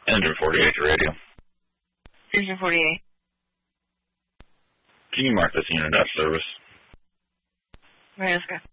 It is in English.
Engine 48 radio. Engine 48. Can you mark this unit out of service? Right, let's go.